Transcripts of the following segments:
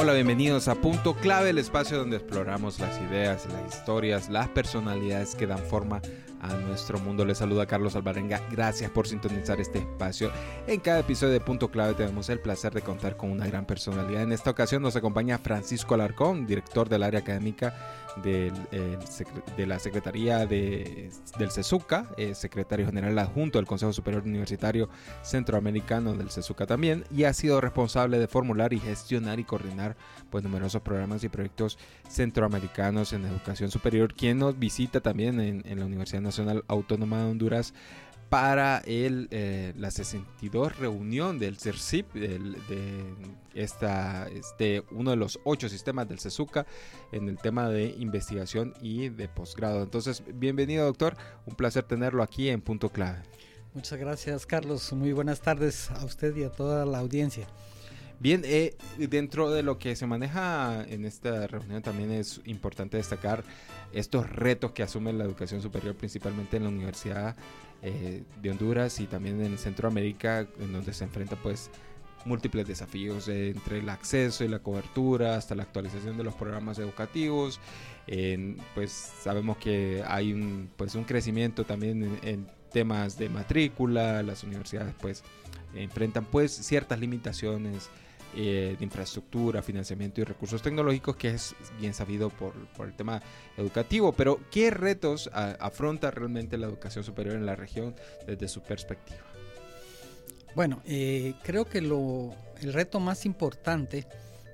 Hola, bienvenidos a Punto Clave, el espacio donde exploramos las ideas, las historias, las personalidades que dan forma a nuestro mundo. Les saluda Carlos Alvarenga. Gracias por sintonizar este espacio. En cada episodio de Punto Clave tenemos el placer de contar con una gran personalidad. En esta ocasión nos acompaña Francisco Alarcón, director del área académica de la Secretaría del CESUCA, secretario general adjunto del Consejo Superior Universitario Centroamericano del CESUCA también, y ha sido responsable de formular y gestionar y coordinar numerosos programas y proyectos centroamericanos en educación superior, quien nos visita también en la Universidad Nacional Autónoma de Honduras para la 62 reunión del CERCIP, uno de los 8 sistemas del CESUCA en el tema de investigación y de posgrado. Entonces, bienvenido, doctor, un placer tenerlo aquí en Punto Clave. Muchas gracias, Carlos, muy buenas tardes a usted y a toda la audiencia. Bien, dentro de lo que se maneja en esta reunión también es importante destacar estos retos que asume la educación superior, principalmente en la Universidad de Honduras y también en Centroamérica, en donde se enfrenta múltiples desafíos entre el acceso y la cobertura hasta la actualización de los programas educativos. Sabemos que hay un crecimiento también en temas de matrícula. Las universidades enfrentan ciertas limitaciones de infraestructura, financiamiento y recursos tecnológicos, que es bien sabido por el tema educativo. Pero ¿qué retos afronta realmente la educación superior en la región desde su perspectiva? Bueno, creo que el reto más importante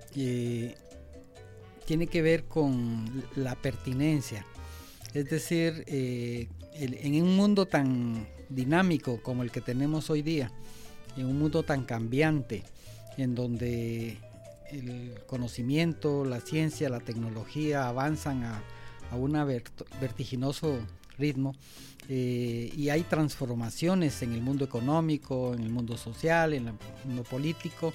tiene que ver con la pertinencia. Es decir, en un mundo tan dinámico como el que tenemos hoy día, en un mundo tan cambiante, en donde el conocimiento, la ciencia, la tecnología avanzan a un vertiginoso ritmo, y hay transformaciones en el mundo económico, en el mundo social, en el mundo político,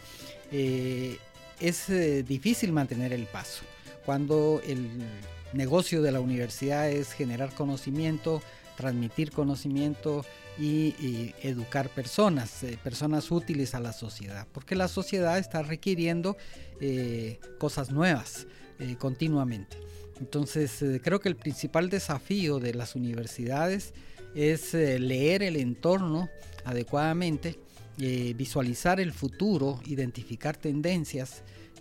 es difícil mantener el paso. Cuando el negocio de la universidad es generar conocimiento, transmitir conocimiento y educar personas útiles a la sociedad, porque la sociedad está requiriendo cosas nuevas continuamente. Entonces, creo que el principal desafío de las universidades es leer el entorno adecuadamente, visualizar el futuro, identificar tendencias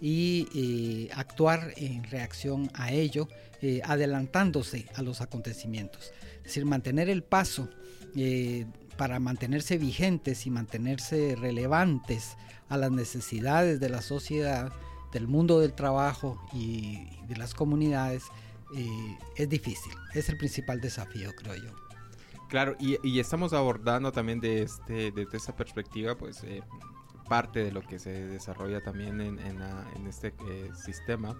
y actuar en reacción a ello, adelantándose a los acontecimientos. Es decir, mantener el paso para mantenerse vigentes y mantenerse relevantes a las necesidades de la sociedad, del mundo del trabajo y de las comunidades, es difícil. Es el principal desafío, creo yo. Claro, y estamos abordando también desde esta perspectiva, parte de lo que se desarrolla también en este sistema.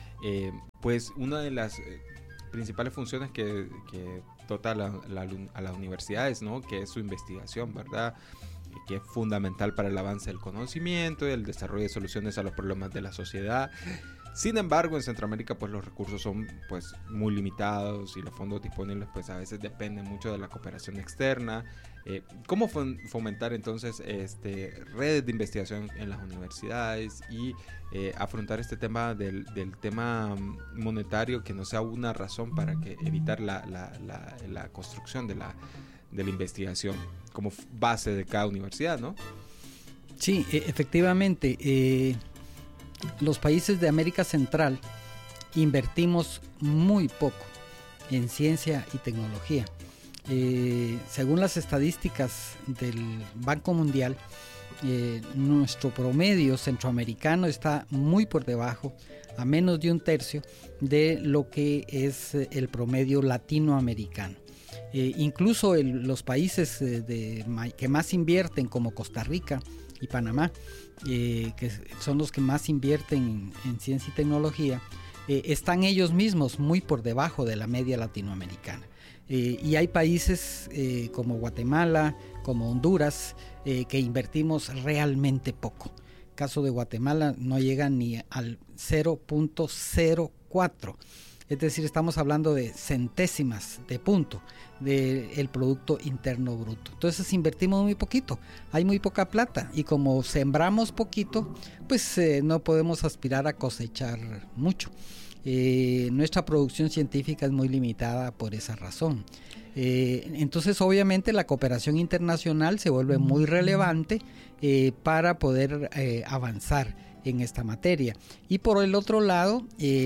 Una de las principales funciones que dota a las universidades, ¿no?, que es su investigación, ¿verdad?, que es fundamental para el avance del conocimiento y el desarrollo de soluciones a los problemas de la sociedad. Sin embargo, en Centroamérica los recursos son muy limitados y los fondos disponibles a veces dependen mucho de la cooperación externa. ¿Cómo fomentar entonces redes de investigación en las universidades y afrontar este tema del tema monetario, que no sea una razón para evitar la construcción de la investigación como base de cada universidad, ¿no? Sí, efectivamente. Los países de América Central invertimos muy poco en ciencia y tecnología. Según las estadísticas del Banco Mundial, nuestro promedio centroamericano está muy por debajo, a menos de un tercio de lo que es el promedio latinoamericano. Incluso los países que más invierten, como Costa Rica y Panamá, que son los que más invierten en ciencia y tecnología, están ellos mismos muy por debajo de la media latinoamericana. Y hay países como Guatemala, como Honduras, que invertimos realmente poco. El caso de Guatemala no llega ni al 0.04 es decir, estamos hablando de centésimas de punto del Producto Interno Bruto. Entonces invertimos muy poquito, hay muy poca plata, y como sembramos poquito, pues no podemos aspirar a cosechar mucho. Nuestra producción científica es muy limitada por esa razón. Entonces obviamente la cooperación internacional se vuelve muy relevante para poder avanzar en esta materia. Y por el otro lado,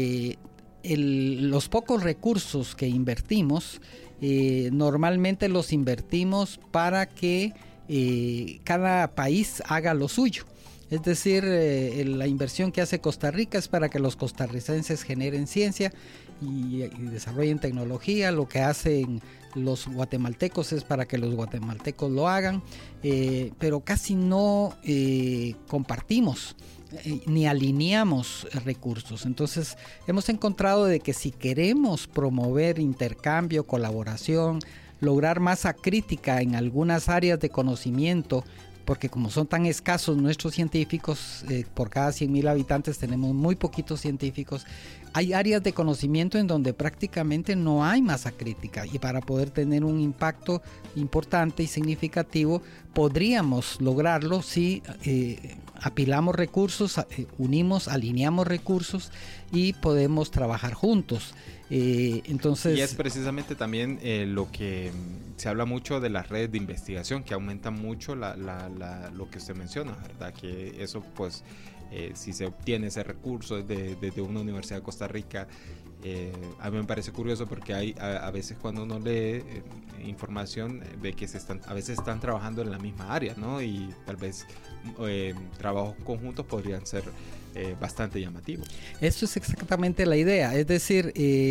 los pocos recursos que invertimos, normalmente los invertimos para que cada país haga lo suyo. Es decir, la inversión que hace Costa Rica es para que los costarricenses generen ciencia y desarrollen tecnología. Lo que hacen los guatemaltecos es para que los guatemaltecos lo hagan, pero casi no compartimos ni alineamos recursos. Entonces hemos encontrado de que si queremos promover intercambio, colaboración, lograr masa crítica en algunas áreas de conocimiento, porque como son tan escasos nuestros científicos, por cada 100,000 habitantes tenemos muy poquitos científicos, hay áreas de conocimiento en donde prácticamente no hay masa crítica, y para poder tener un impacto importante y significativo podríamos lograrlo si apilamos recursos, unimos, alineamos recursos y podemos trabajar juntos. Entonces, y es precisamente también lo que se habla mucho de las redes de investigación, que aumentan mucho lo que usted menciona, ¿verdad? Que eso, pues, si se obtiene ese recurso desde una universidad de Costa Rica, a mí me parece curioso porque hay a veces cuando uno lee información ve que a veces están trabajando en la misma área, ¿no? Y tal vez trabajos conjuntos podrían ser bastante llamativos. Eso es exactamente la idea, es decir,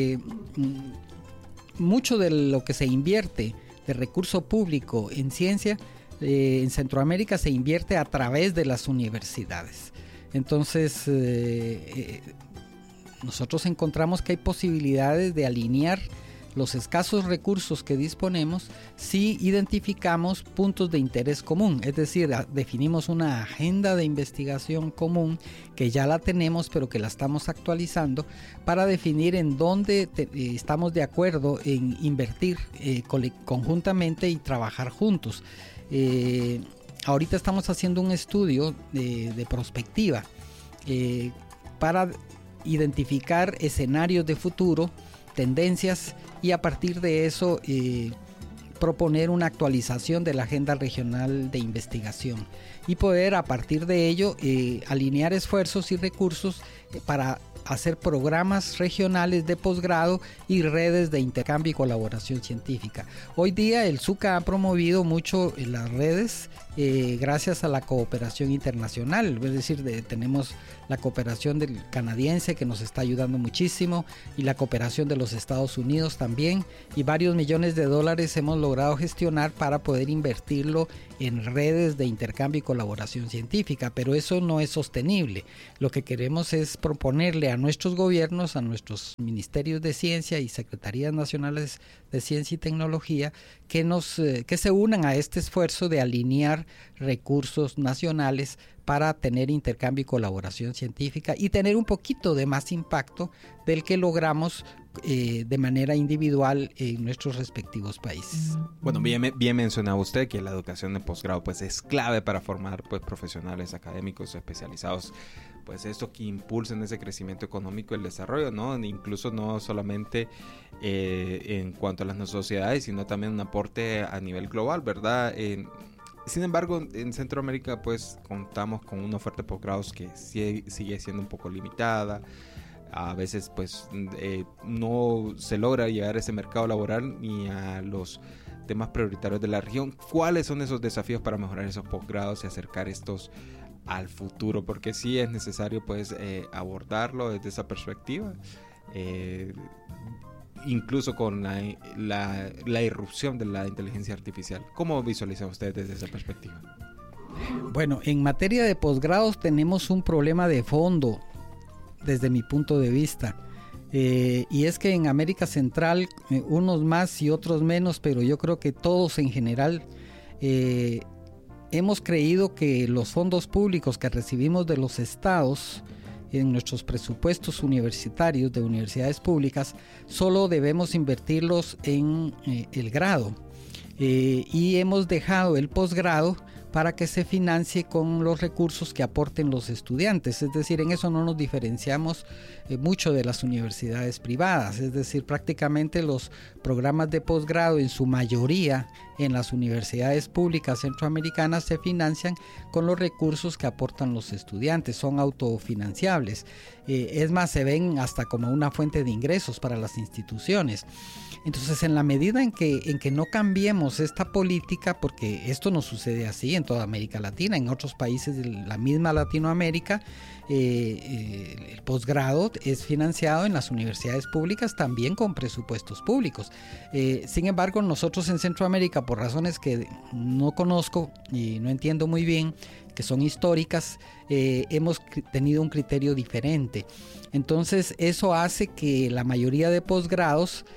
mucho de lo que se invierte de recurso público en ciencia en Centroamérica se invierte a través de las universidades. Entonces nosotros encontramos que hay posibilidades de alinear los escasos recursos que disponemos si identificamos puntos de interés común, es decir, definimos una agenda de investigación común que ya la tenemos pero que la estamos actualizando para definir en dónde estamos de acuerdo en invertir conjuntamente y trabajar juntos. Ahorita estamos haciendo un estudio de prospectiva para identificar escenarios de futuro, tendencias, y a partir de eso proponer una actualización de la agenda regional de investigación y poder a partir de ello alinear esfuerzos y recursos para hacer programas regionales de posgrado y redes de intercambio y colaboración científica. Hoy día el SUCA ha promovido mucho las redes gracias a la cooperación internacional, es decir, tenemos la cooperación del canadiense que nos está ayudando muchísimo y la cooperación de los Estados Unidos también, y varios millones de dólares hemos logrado gestionar para poder invertirlo en redes de intercambio y colaboración científica, pero eso no es sostenible. Lo que queremos es proponerle a nuestros gobiernos, a nuestros ministerios de ciencia y secretarías nacionales de ciencia y tecnología que se unan a este esfuerzo de alinear recursos nacionales para tener intercambio y colaboración científica y tener un poquito de más impacto del que logramos de manera individual en nuestros respectivos países. Bueno, bien mencionaba usted que la educación de posgrado pues es clave para formar pues profesionales académicos especializados, pues esto que impulsen ese crecimiento económico y el desarrollo, ¿no? Incluso no solamente en cuanto a las sociedades, sino también un aporte a nivel global, ¿verdad? Sin embargo, en Centroamérica pues contamos con una oferta de posgrados que sigue siendo un poco limitada. A veces pues no se logra llegar a ese mercado laboral ni a los temas prioritarios de la región. ¿Cuáles son esos desafíos para mejorar esos posgrados y acercar estos al futuro? Porque sí es necesario pues abordarlo desde esa perspectiva, incluso con la irrupción de la inteligencia artificial. ¿Cómo visualizan ustedes desde esa perspectiva? Bueno, en materia de posgrados tenemos un problema de fondo desde mi punto de vista, y es que en América Central unos más y otros menos, pero yo creo que todos en general hemos creído que los fondos públicos que recibimos de los estados en nuestros presupuestos universitarios de universidades públicas, solo debemos invertirlos en el grado. Y hemos dejado el posgrado para que se financie con los recursos que aporten los estudiantes. Es decir, en eso no nos diferenciamos mucho de las universidades privadas. Es decir, prácticamente los programas de posgrado en su mayoría en las universidades públicas centroamericanas se financian con los recursos que aportan los estudiantes, son autofinanciables. Es más, se ven hasta como una fuente de ingresos para las instituciones. Entonces, en la medida en que no cambiemos esta política, porque esto no sucede así en toda América Latina, en otros países de la misma Latinoamérica, el posgrado es financiado en las universidades públicas también con presupuestos públicos. Sin embargo, nosotros en Centroamérica, por razones que no conozco y no entiendo muy bien, que son históricas, hemos tenido un criterio diferente. Entonces, eso hace que la mayoría de posgrados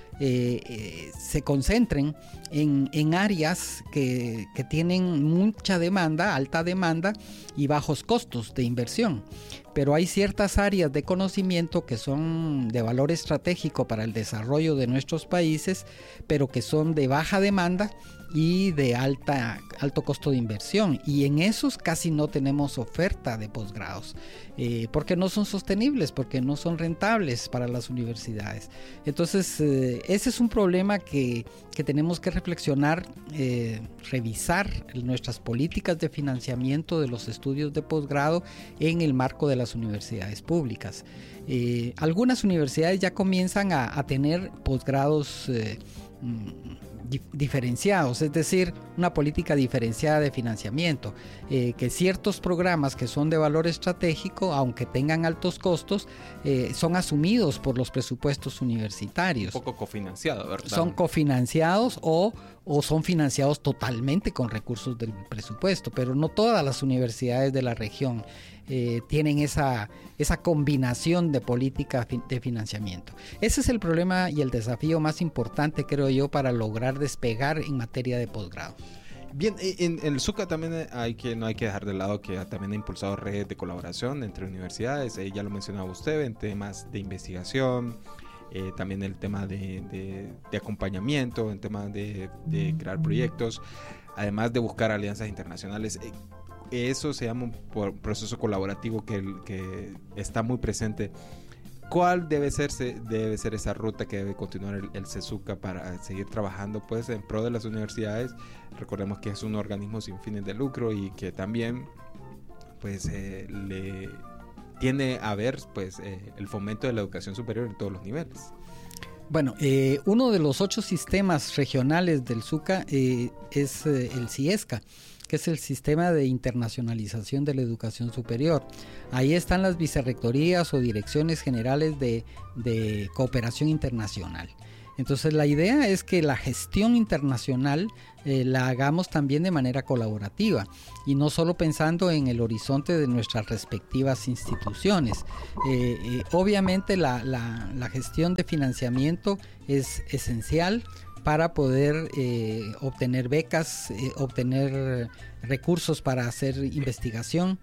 se concentren en áreas que tienen mucha demanda, alta demanda y bajos costos de inversión. Pero hay ciertas áreas de conocimiento que son de valor estratégico para el desarrollo de nuestros países, pero que son de baja demanda y de alto costo de inversión, y en esos casi no tenemos oferta de posgrados porque no son sostenibles, porque no son rentables para las universidades. Entonces ese es un problema que tenemos que reflexionar, revisar nuestras políticas de financiamiento de los estudios de posgrado en el marco de las universidades públicas. Algunas universidades ya comienzan a tener posgrados diferenciados, es decir, una política diferenciada de financiamiento, que ciertos programas que son de valor estratégico, aunque tengan altos costos, son asumidos por los presupuestos universitarios. Un poco cofinanciados, ¿verdad? Son cofinanciados o son financiados totalmente con recursos del presupuesto, pero no todas las universidades de la región tienen esa combinación de política de financiamiento. Ese es el problema y el desafío más importante, creo yo, para lograr despegar en materia de posgrado. Bien, en el ZUCA también no hay que dejar de lado que también ha impulsado redes de colaboración entre universidades, ya lo mencionaba usted, en temas de investigación, también el tema de acompañamiento, en temas de crear proyectos, además de buscar alianzas internacionales. Eso se llama un proceso colaborativo que está muy presente. ¿Cuál debe ser esa ruta que debe continuar el CESUCA para seguir trabajando pues en pro de las universidades? Recordemos que es un organismo sin fines de lucro y que también pues le tiene a ver pues el fomento de la educación superior en todos los niveles. Bueno, uno de los 8 sistemas regionales del ZUCA es el CIESCA, que es el Sistema de Internacionalización de la Educación Superior. Ahí están las vicerrectorías o direcciones generales de cooperación internacional. Entonces la idea es que la gestión internacional la hagamos también de manera colaborativa y no solo pensando en el horizonte de nuestras respectivas instituciones. Obviamente la gestión de financiamiento es esencial para poder obtener becas, obtener recursos para hacer investigación,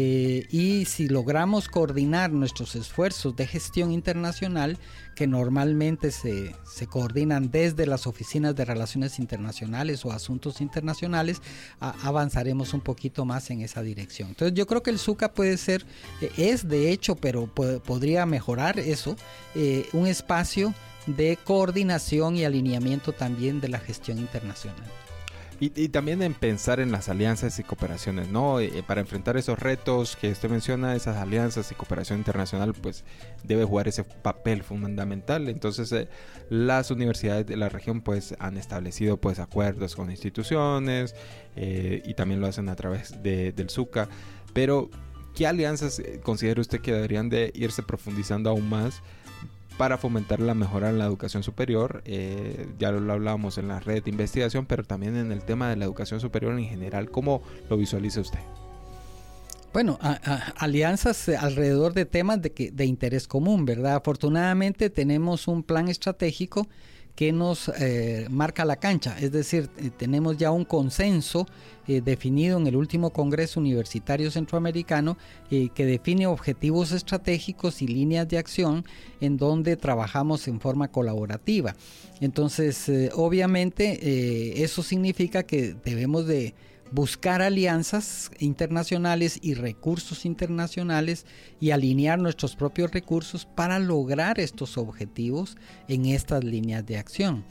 y si logramos coordinar nuestros esfuerzos de gestión internacional, que normalmente se coordinan desde las oficinas de relaciones internacionales o asuntos internacionales, avanzaremos un poquito más en esa dirección. Entonces yo creo que el ZUCA puede ser, es de hecho, pero podría mejorar eso, un espacio de coordinación y alineamiento también de la gestión internacional. Y también en pensar en las alianzas y cooperaciones, ¿no? Para enfrentar esos retos que usted menciona, esas alianzas y cooperación internacional, pues debe jugar ese papel fundamental. Entonces, las universidades de la región pues han establecido pues acuerdos con instituciones y también lo hacen a través del ZUCA. Pero, ¿qué alianzas considera usted que deberían de irse profundizando aún más para fomentar la mejora en la educación superior? Ya lo hablábamos en la red de investigación, pero también en el tema de la educación superior en general. ¿Cómo lo visualiza usted? Bueno, alianzas alrededor de temas de interés común, ¿verdad? Afortunadamente tenemos un plan estratégico que nos marca la cancha. Es decir, tenemos ya un consenso definido en el último Congreso Universitario Centroamericano que define objetivos estratégicos y líneas de acción en donde trabajamos en forma colaborativa. Entonces, obviamente, eso significa que debemos de buscar alianzas internacionales y recursos internacionales y alinear nuestros propios recursos para lograr estos objetivos en estas líneas de acción.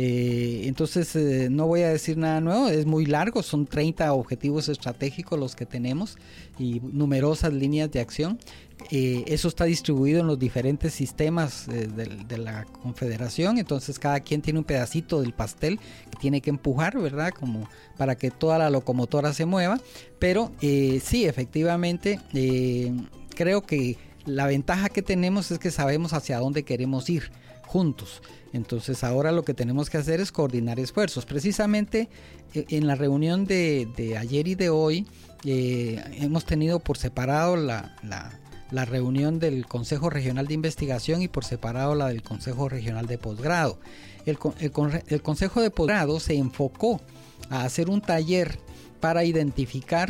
Entonces no voy a decir nada nuevo, es muy largo, son 30 objetivos estratégicos los que tenemos y numerosas líneas de acción. Eso está distribuido en los diferentes sistemas de la Confederación, entonces cada quien tiene un pedacito del pastel que tiene que empujar, ¿verdad? Como para que toda la locomotora se mueva, pero sí, efectivamente, creo que la ventaja que tenemos es que sabemos hacia dónde queremos ir juntos. Entonces ahora lo que tenemos que hacer es coordinar esfuerzos. Precisamente en la reunión de ayer y de hoy hemos tenido por separado la reunión del Consejo Regional de Investigación y por separado la del Consejo Regional de Posgrado. El Consejo de Posgrado se enfocó a hacer un taller para identificar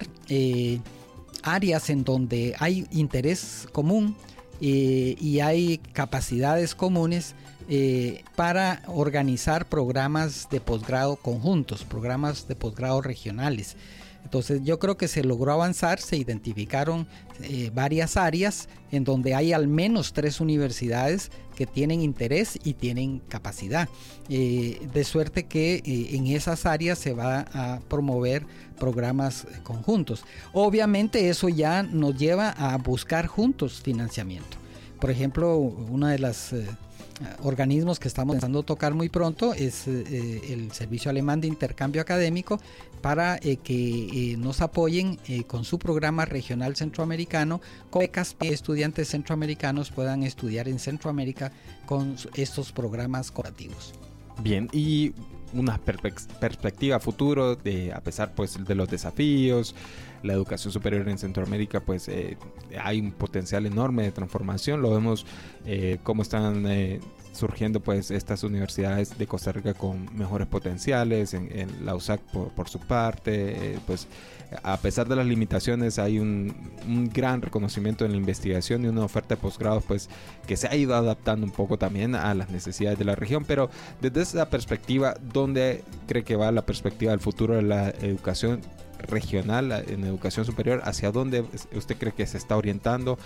áreas en donde hay interés común y hay capacidades comunes para organizar programas de posgrado conjuntos, programas de posgrado regionales. Entonces yo creo que se logró avanzar, se identificaron varias áreas en donde hay al menos 3 universidades que tienen interés y tienen capacidad, de suerte que en esas áreas se va a promover programas conjuntos. Obviamente eso ya nos lleva a buscar juntos financiamiento. Por ejemplo, una de las organismos que estamos empezando a tocar muy pronto es el Servicio Alemán de Intercambio Académico para que nos apoyen con su programa regional centroamericano con becas para que estudiantes centroamericanos puedan estudiar en Centroamérica con estos programas colaborativos. Bien, y una perspectiva futuro a pesar pues de los desafíos, la educación superior en Centroamérica pues hay un potencial enorme de transformación. Lo vemos cómo están surgiendo pues estas universidades de Costa Rica con mejores potenciales, en la USAC por su parte, pues a pesar de las limitaciones hay un gran reconocimiento en la investigación y una oferta de posgrados pues que se ha ido adaptando un poco también a las necesidades de la región. Pero desde esa perspectiva, ¿dónde cree que va la perspectiva del futuro de la educación regional en educación superior? ¿Hacia dónde usted cree que se está orientando?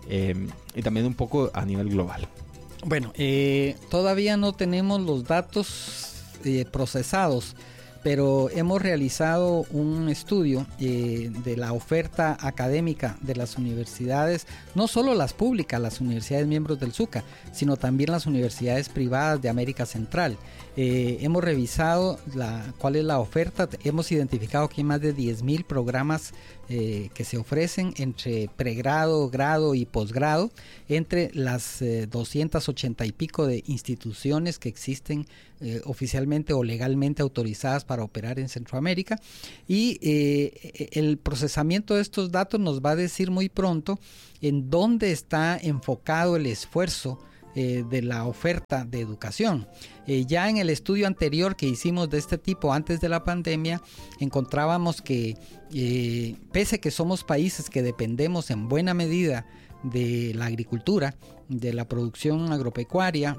Y también un poco a nivel global. Bueno, todavía no tenemos los datos procesados, pero hemos realizado un estudio de la oferta académica de las universidades, no solo las públicas, las universidades miembros del SUCA, sino también las universidades privadas de América Central. Hemos revisado cuál es la oferta, hemos identificado que hay más de 10,000 programas que se ofrecen entre pregrado, grado y posgrado, entre las 280 y pico de instituciones que existen oficialmente o legalmente autorizadas para operar en Centroamérica, y el procesamiento de estos datos nos va a decir muy pronto en dónde está enfocado el esfuerzo de la oferta de educación. Ya en el estudio anterior que hicimos de este tipo antes de la pandemia, encontrábamos que pese que somos países que dependemos en buena medida de la agricultura, de la producción agropecuaria,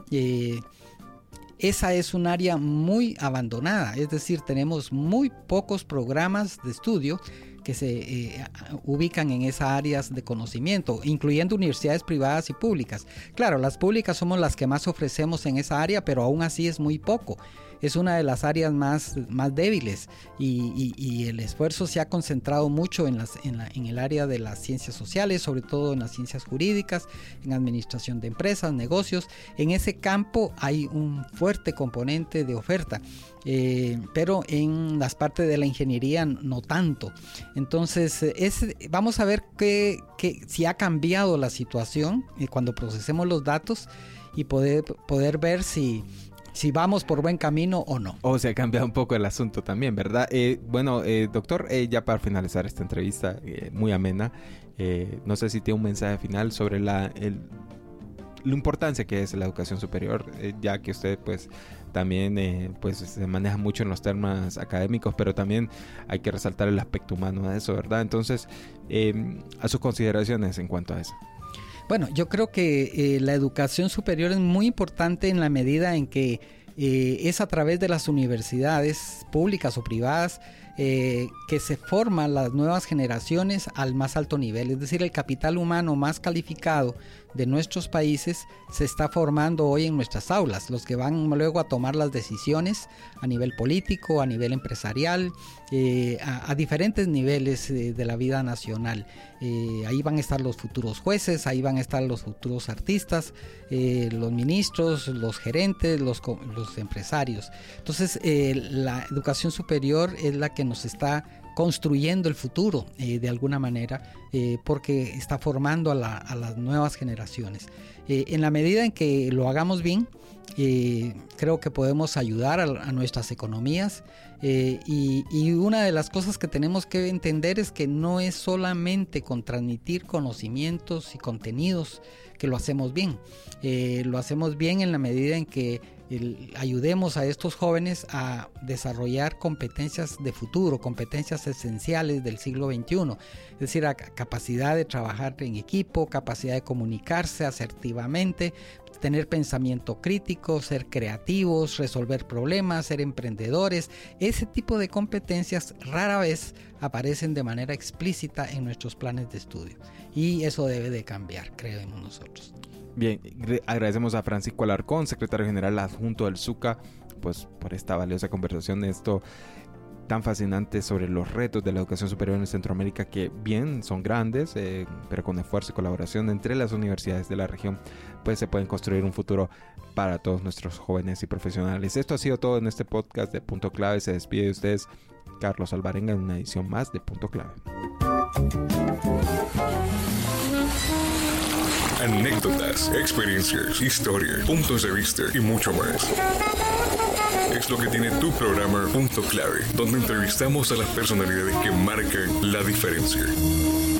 esa es un área muy abandonada, es decir, tenemos muy pocos programas de estudio que se ubican en esas áreas de conocimiento, incluyendo universidades privadas y públicas. Claro, las públicas somos las que más ofrecemos en esa área, pero aún así es muy poco. Es una de las áreas más débiles y el esfuerzo se ha concentrado mucho en el área de las ciencias sociales, sobre todo en las ciencias jurídicas, en administración de empresas, negocios. En ese campo hay un fuerte componente de oferta, pero en las partes de la ingeniería no tanto. Entonces vamos a ver si ha cambiado la situación cuando procesemos los datos y poder ver si vamos por buen camino o no. O se ha cambiado un poco el asunto también, ¿verdad? Bueno, doctor, ya para finalizar esta entrevista muy amena, no sé si tiene un mensaje final sobre la la importancia que es la educación superior, ya que usted pues también pues se maneja mucho en los temas académicos, pero también hay que resaltar el aspecto humano de eso, ¿verdad? Entonces, a sus consideraciones en cuanto a eso. Bueno, yo creo que la educación superior es muy importante en la medida en que es a través de las universidades públicas o privadas que se forman las nuevas generaciones al más alto nivel. Es decir, el capital humano más calificado de nuestros países se está formando hoy en nuestras aulas, los que van luego a tomar las decisiones a nivel político, a nivel empresarial, a diferentes niveles de la vida nacional. Ahí van a estar los futuros jueces, ahí van a estar los futuros artistas, los ministros, los gerentes, los empresarios. Entonces, la educación superior es la que nos está construyendo el futuro de alguna manera, porque está formando a las nuevas generaciones. En la medida en que lo hagamos bien, creo que podemos ayudar a nuestras economías, y una de las cosas que tenemos que entender es que no es solamente con transmitir conocimientos y contenidos que lo hacemos bien. Lo hacemos bien en la medida en que ayudemos a estos jóvenes a desarrollar competencias de futuro, competencias esenciales del siglo XXI, es decir, capacidad de trabajar en equipo, capacidad de comunicarse asertivamente, tener pensamiento crítico, ser creativos, resolver problemas, ser emprendedores. Ese tipo de competencias rara vez aparecen de manera explícita en nuestros planes de estudio, y eso debe de cambiar, creemos nosotros. Bien, agradecemos a Francisco Alarcón, secretario general adjunto del SUCA, pues por esta valiosa conversación, esto tan fascinante sobre los retos de la educación superior en Centroamérica, que bien son grandes, pero con esfuerzo y colaboración entre las universidades de la región, pues se pueden construir un futuro para todos nuestros jóvenes y profesionales. Esto ha sido todo en este podcast de Punto Clave. Se despide de ustedes Carlos Alvarenga en una edición más de Punto Clave. Anécdotas, experiencias, historias, puntos de vista y mucho más. Es lo que tiene tu programa Punto Clave, donde entrevistamos a las personalidades que marcan la diferencia.